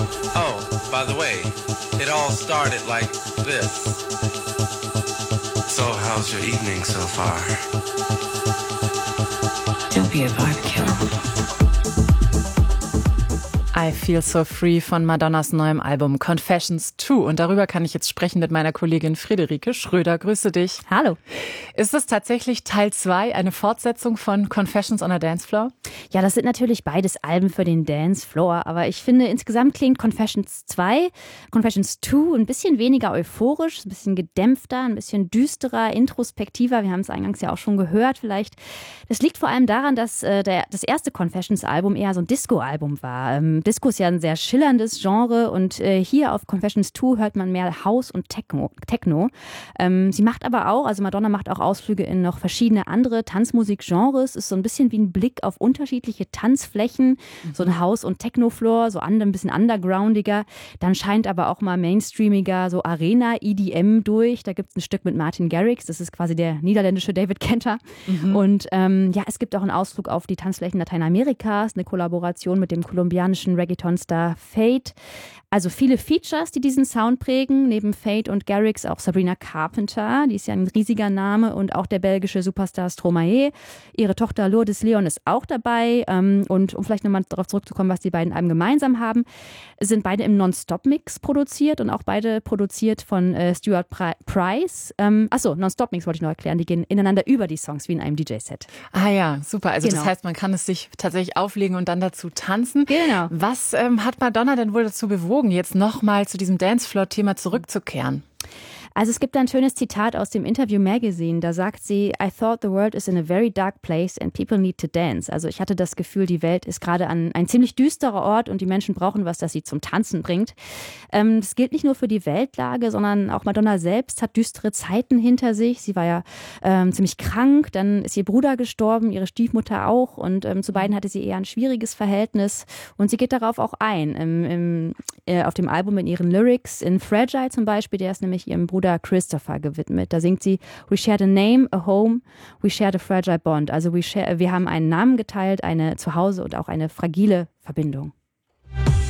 Oh, by the way, it all started like this. So how's your evening so far? Don't be a vibe killer. I Feel So Free von Madonnas neuem Album Confessions 2. Und darüber kann ich jetzt sprechen mit meiner Kollegin Friederike Schröder. Grüße dich. Hallo. Ist es tatsächlich Teil 2, eine Fortsetzung von Confessions on a Dance Floor? Ja, das sind natürlich beides Alben für den Dance Floor. Aber ich finde, insgesamt klingt Confessions 2, Confessions 2 ein bisschen weniger euphorisch, ein bisschen gedämpfter, ein bisschen düsterer, introspektiver. Wir haben es eingangs ja auch schon gehört vielleicht. Das liegt vor allem daran, dass das erste Confessions-Album eher so ein Disco-Album war. Disco ist ja ein sehr schillerndes Genre und hier auf Confessions 2 hört man mehr House und Techno. Sie macht aber auch, also Madonna macht auch Ausflüge in noch verschiedene andere Tanzmusik-Genres. Ist so ein bisschen wie ein Blick auf unterschiedliche Tanzflächen, so ein House- und Techno-Floor, so ein bisschen undergroundiger. Dann scheint aber auch mal mainstreamiger, so Arena, EDM durch. Da gibt es ein Stück mit Martin Garrix, das ist quasi der niederländische David Kenter. Und es gibt auch einen Ausflug auf die Tanzflächen Lateinamerikas, eine Kollaboration mit dem kolumbianischen Reggaeton-Star Fate. Also viele Features, die diesen Sound prägen. Neben Fate und Garrix auch Sabrina Carpenter, die ist ja ein riesiger Name, und auch der belgische Superstar Stromae. Ihre Tochter Lourdes Leon ist auch dabei. Und um vielleicht nochmal darauf zurückzukommen, was die beiden Alben gemeinsam haben, sind beide im Non-Stop-Mix produziert und auch beide produziert von Stuart Price. Non-Stop-Mix wollte ich noch erklären. Die gehen ineinander über, die Songs, wie in einem DJ-Set. Ah ja, super. Also Genau. Das heißt, man kann es sich tatsächlich auflegen und dann dazu tanzen. Genau. Was hat Madonna denn wohl dazu bewogen, jetzt nochmal zu diesem Dancefloor-Thema zurückzukehren? Also es gibt ein schönes Zitat aus dem Interview Magazine, da sagt sie, I thought the world is in a very dark place and people need to dance. Also ich hatte das Gefühl, die Welt ist gerade an ein ziemlich düsterer Ort und die Menschen brauchen was, das sie zum Tanzen bringt. Das gilt nicht nur für die Weltlage, sondern auch Madonna selbst hat düstere Zeiten hinter sich. Sie war ja ziemlich krank, dann ist ihr Bruder gestorben, ihre Stiefmutter auch, und zu beiden hatte sie eher ein schwieriges Verhältnis und sie geht darauf auch ein. Auf dem Album in ihren Lyrics, in Fragile zum Beispiel, der ist nämlich ihrem Bruder Christopher gewidmet. Da singt sie, we shared a name, a home, we shared a fragile bond. Also wir haben einen Namen geteilt, eine Zuhause und auch eine fragile Verbindung.